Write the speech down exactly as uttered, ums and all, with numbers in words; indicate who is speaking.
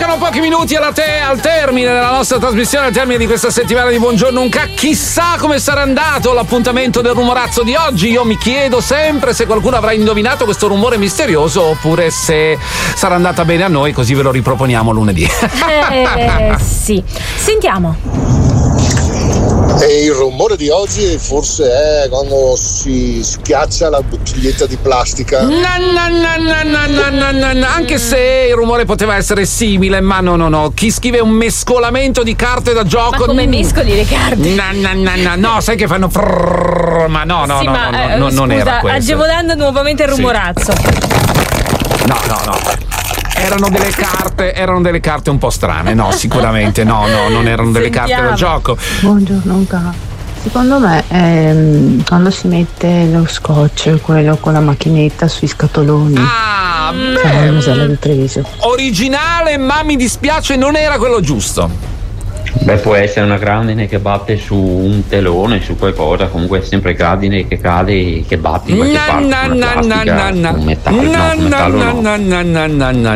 Speaker 1: Mancano pochi minuti alla te, al termine della nostra trasmissione, al termine di questa settimana di Buongiorno Unca. Chissà come sarà andato l'appuntamento del rumorazzo di oggi. Io mi chiedo sempre se qualcuno avrà indovinato questo rumore misterioso oppure se sarà andata bene a noi, così ve lo riproponiamo lunedì.
Speaker 2: Eh, sì. Sentiamo.
Speaker 3: E il rumore di oggi forse è quando si schiaccia la bottiglietta di plastica.
Speaker 1: No, no, no, no, no, no, no, no. Anche se il rumore poteva essere simile, ma no, no, no. Chi scrive un mescolamento di carte da gioco.
Speaker 2: Ma come mescoli le carte?
Speaker 1: No, no, no, no, no, sai che fanno frrrr, ma no, no,
Speaker 2: sì,
Speaker 1: no,
Speaker 2: ma,
Speaker 1: no,
Speaker 2: eh,
Speaker 1: no,
Speaker 2: scusa,
Speaker 1: non era questo.
Speaker 2: Agevolando nuovamente il rumorazzo.
Speaker 1: Sì. No, no, no. Erano delle carte, erano delle carte un po' strane, no, sicuramente no, no, non erano delle
Speaker 2: Sentiamo.
Speaker 1: carte da gioco.
Speaker 4: Buongiorno Unca. Secondo me ehm, quando si mette lo scotch, quello con la macchinetta sui scatoloni.
Speaker 1: Ah,
Speaker 4: Sarà il
Speaker 1: beh,
Speaker 4: Musella di Treviso.
Speaker 1: originale, ma mi dispiace, non era quello giusto.
Speaker 5: Beh, può essere una grandine che batte su un telone, su qualcosa, comunque è sempre grandine che cade e che batte in qualche parte,
Speaker 1: Na,
Speaker 5: una
Speaker 1: na, na,
Speaker 5: plastica,
Speaker 1: na, na.
Speaker 5: un metallo, no,
Speaker 1: Na,
Speaker 5: un
Speaker 1: na,
Speaker 5: metallo
Speaker 1: na,
Speaker 5: no.
Speaker 1: na, na, na, na, na.